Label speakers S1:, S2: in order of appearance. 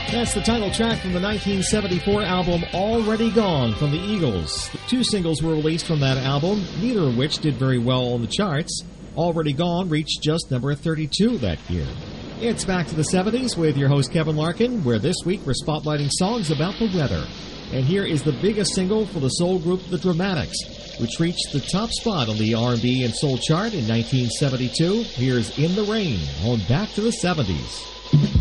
S1: That's the title track from the 1974 album Already Gone from the Eagles. The 2 singles were released from that album, neither of which did very well on the charts. Already Gone reached just number 32 that year. It's back to the 70s with your host Kevin Larkin, where this week we're spotlighting songs about the weather. And here is the biggest single for the soul group The Dramatics, which reached the top spot on the R&B and soul chart in 1972. Here's In the Rain on Back to the 70s.